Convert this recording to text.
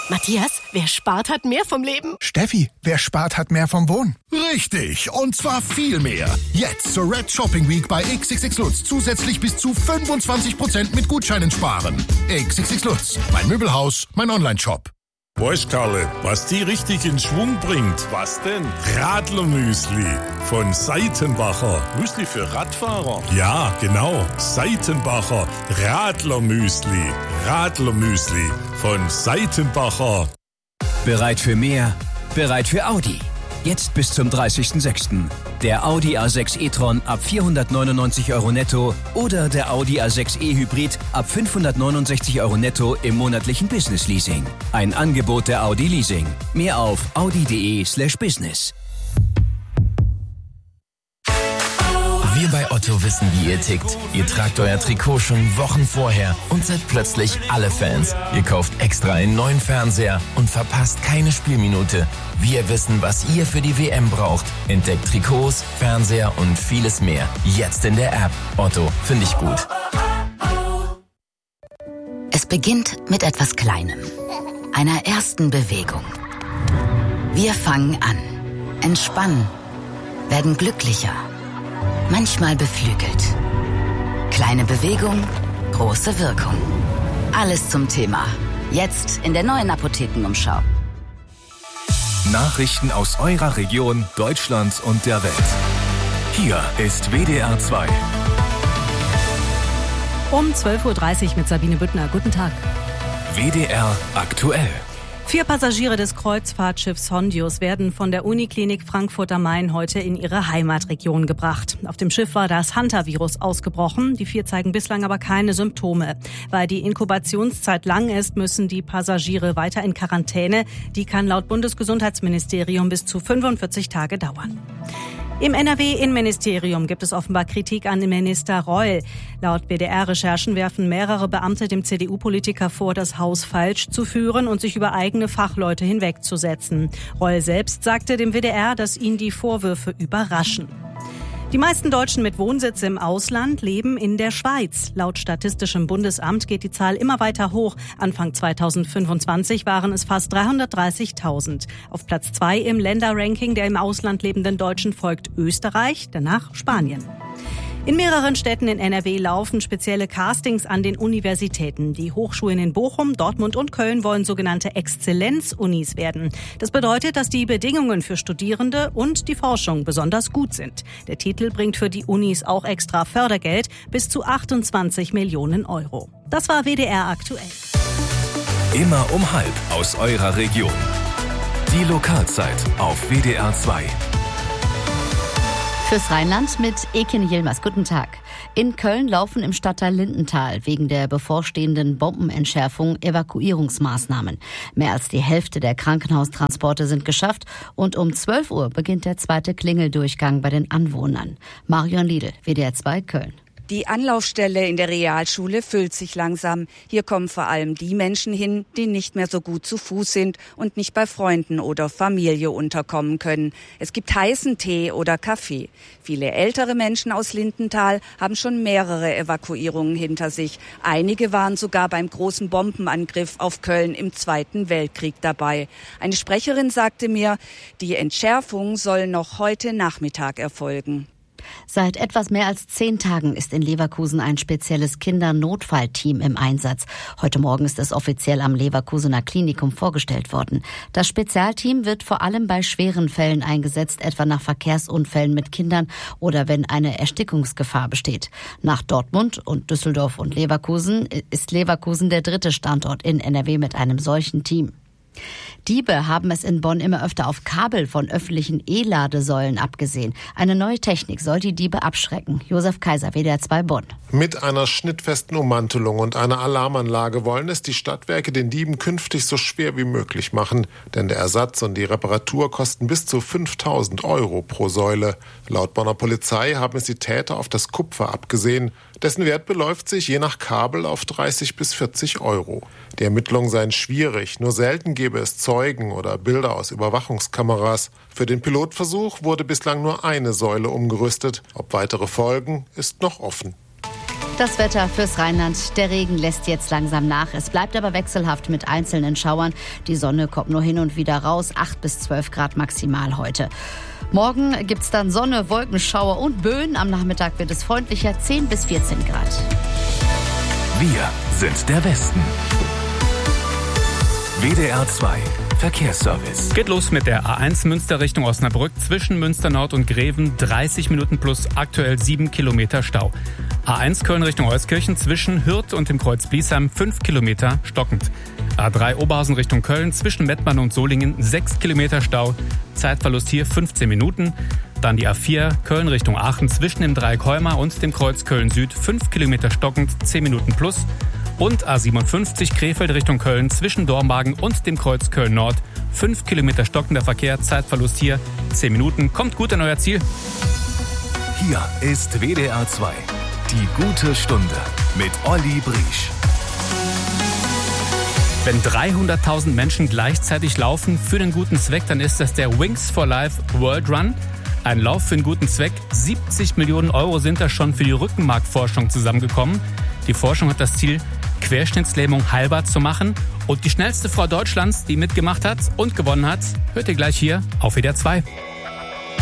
Matthias, wer spart, hat mehr vom Leben. Steffi, wer spart, hat mehr vom Wohnen. Richtig, und zwar viel mehr. Jetzt zur Red Shopping Week bei XXX Lutz zusätzlich bis zu 25% mit Gutscheinen sparen. XXX Lutz, mein Möbelhaus, mein Onlineshop. Weißt, Karle, was die richtig in Schwung bringt? Was denn? Radlermüsli von Seitenbacher. Müsli für Radfahrer? Ja, genau. Seitenbacher Radlermüsli. Radlermüsli von Seitenbacher. Bereit für mehr? Bereit für Audi. Jetzt bis zum 30.06. Der Audi A6 e-tron ab 499 € netto oder der Audi A6 e-Hybrid ab 569 € netto im monatlichen Business-Leasing. Ein Angebot der Audi Leasing. Mehr auf audi.de/business. Wir bei Otto wissen, wie ihr tickt. Ihr tragt euer Trikot schon Wochen vorher und seid plötzlich alle Fans. Ihr kauft extra einen neuen Fernseher und verpasst keine Spielminute. Wir wissen, was ihr für die WM braucht. Entdeckt Trikots, Fernseher und vieles mehr. Jetzt in der App. Otto, finde ich gut. Es beginnt mit etwas Kleinem. Einer ersten Bewegung. Wir fangen an, entspannen, werden glücklicher. Manchmal beflügelt. Kleine Bewegung, große Wirkung. Alles zum Thema. Jetzt in der neuen Apothekenumschau. Nachrichten aus eurer Region, Deutschland und der Welt. Hier ist WDR 2. Um 12.30 Uhr mit Sabine Büttner. Guten Tag. WDR aktuell. 4 Passagiere des Kreuzfahrtschiffs Hondius werden von der Uniklinik Frankfurt am Main heute in ihre Heimatregion gebracht. Auf dem Schiff war das Hantavirus ausgebrochen. Die 4 zeigen bislang aber keine Symptome. Weil die Inkubationszeit lang ist, müssen die Passagiere weiter in Quarantäne. Die kann laut Bundesgesundheitsministerium bis zu 45 Tage dauern. Im NRW-Innenministerium gibt es offenbar Kritik an Minister Reul. Laut WDR-Recherchen werfen mehrere Beamte dem CDU-Politiker vor, das Haus falsch zu führen und sich über eigene Fachleute hinwegzusetzen. Reul selbst sagte dem WDR, dass ihn die Vorwürfe überraschen. Die meisten Deutschen mit Wohnsitz im Ausland leben in der Schweiz. Laut Statistischem Bundesamt geht die Zahl immer weiter hoch. Anfang 2025 waren es fast 330.000. Auf Platz 2 im Länderranking der im Ausland lebenden Deutschen folgt Österreich, danach Spanien. In mehreren Städten in NRW laufen spezielle Castings an den Universitäten. Die Hochschulen in Bochum, Dortmund und Köln wollen sogenannte Exzellenz-Unis werden. Das bedeutet, dass die Bedingungen für Studierende und die Forschung besonders gut sind. Der Titel bringt für die Unis auch extra Fördergeld bis zu 28 Millionen €. Das war WDR aktuell. Immer um 12 aus eurer Region. Die Lokalzeit auf WDR 2. Fürs Rheinland mit Ekin Yilmaz. Guten Tag. In Köln laufen im Stadtteil Lindenthal wegen der bevorstehenden Bombenentschärfung Evakuierungsmaßnahmen. Mehr als die Hälfte der Krankenhaustransporte sind geschafft und um 12 Uhr beginnt der zweite Klingeldurchgang bei den Anwohnern. Marion Liedl, WDR 2 Köln. Die Anlaufstelle in der Realschule füllt sich langsam. Hier kommen vor allem die Menschen hin, die nicht mehr so gut zu Fuß sind und nicht bei Freunden oder Familie unterkommen können. Es gibt heißen Tee oder Kaffee. Viele ältere Menschen aus Lindenthal haben schon mehrere Evakuierungen hinter sich. Einige waren sogar beim großen Bombenangriff auf Köln im Zweiten Weltkrieg dabei. Eine Sprecherin sagte mir, die Entschärfung soll noch heute Nachmittag erfolgen. Seit etwas mehr als 10 Tagen ist in Leverkusen ein spezielles Kindernotfallteam im Einsatz. Heute Morgen ist es offiziell am Leverkusener Klinikum vorgestellt worden. Das Spezialteam wird vor allem bei schweren Fällen eingesetzt, etwa nach Verkehrsunfällen mit Kindern oder wenn eine Erstickungsgefahr besteht. Nach Dortmund und Düsseldorf und Leverkusen ist Leverkusen der 3. Standort in NRW mit einem solchen Team. Diebe haben es in Bonn immer öfter auf Kabel von öffentlichen E-Ladesäulen abgesehen. Eine neue Technik soll die Diebe abschrecken. Josef Kaiser, WDR 2 Bonn. Mit einer schnittfesten Ummantelung und einer Alarmanlage wollen es die Stadtwerke den Dieben künftig so schwer wie möglich machen. Denn der Ersatz und die Reparatur kosten bis zu 5.000 € pro Säule. Laut Bonner Polizei haben es die Täter auf das Kupfer abgesehen. Dessen Wert beläuft sich je nach Kabel auf 30 bis 40 €. Die Ermittlungen seien schwierig. Nur selten gäbe es Zeugen oder Bilder aus Überwachungskameras. Für den Pilotversuch wurde bislang nur eine Säule umgerüstet. Ob weitere folgen, ist noch offen. Das Wetter fürs Rheinland. Der Regen lässt jetzt langsam nach. Es bleibt aber wechselhaft mit einzelnen Schauern. Die Sonne kommt nur hin und wieder raus. 8 bis 12 Grad maximal heute. Morgen gibt's dann Sonne, Wolken, Schauer und Böen. Am Nachmittag wird es freundlicher, 10 bis 14 Grad. Wir sind der Westen. WDR 2 Verkehrsservice. Geht los mit der A1 Münster Richtung Osnabrück zwischen Münster Nord und Greven. 30 Minuten plus aktuell 7 Kilometer Stau. A1 Köln Richtung Euskirchen zwischen Hürth und dem Kreuz Bliesheim 5 Kilometer stockend. A3 Oberhausen Richtung Köln zwischen Mettmann und Solingen 6 Kilometer Stau. Zeitverlust hier 15 Minuten. Dann die A4 Köln Richtung Aachen zwischen dem Dreieck Heuma und dem Kreuz Köln Süd 5 Kilometer stockend, 10 Minuten plus. Und A57 Krefeld Richtung Köln zwischen Dormagen und dem Kreuz Köln Nord 5 Kilometer stockender Verkehr, Zeitverlust hier 10 Minuten. Kommt gut an euer Ziel. Hier ist WDR 2. Die gute Stunde mit Olli Briesch. Wenn 300.000 Menschen gleichzeitig laufen für den guten Zweck, dann ist das der Wings for Life World Run. Ein Lauf für einen guten Zweck. 70 Millionen Euro sind da schon für die Rückenmarkforschung zusammengekommen. Die Forschung hat das Ziel, Querschnittslähmung heilbar zu machen. Und die schnellste Frau Deutschlands, die mitgemacht hat und gewonnen hat, hört ihr gleich hier auf WDR 2.